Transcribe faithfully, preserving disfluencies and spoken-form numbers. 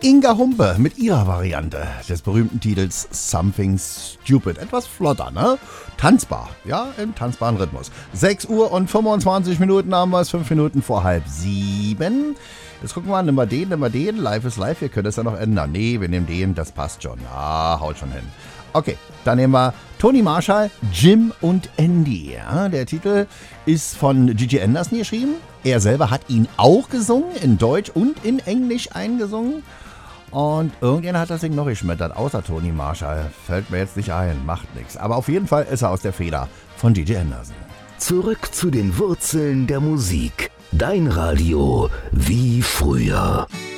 Inga Humpe mit ihrer Variante des berühmten Titels Something Stupid. Etwas flotter, ne? Tanzbar, ja, im tanzbaren Rhythmus. sechs Uhr und fünfundzwanzig Minuten haben wir es, fünf Minuten vor halb sieben. Jetzt gucken wir mal, nehmen wir den, nehmen wir den. Live ist live, wir können das ja noch ändern. Nee, wir nehmen den, das passt schon. Ah, haut schon hin. Okay, dann nehmen wir Tony Marshall, Jim und Andy. Ja, der Titel ist von Gigi Anderson geschrieben. Er selber hat ihn auch gesungen, in Deutsch und in Englisch eingesungen. Und irgendjemand hat das Ding noch geschmettert, außer Tony Marshall. Fällt mir jetzt nicht ein, macht nichts. Aber auf jeden Fall ist er aus der Feder von Gigi Anderson. Zurück zu den Wurzeln der Musik. Dein Radio wie früher.